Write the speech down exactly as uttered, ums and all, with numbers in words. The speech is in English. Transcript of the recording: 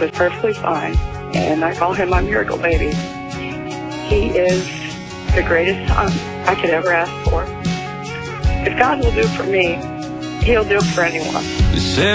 was perfectly fine, and I call him my miracle baby. He is the greatest son I could ever ask for. If God will do it for me, He'll do it for anyone.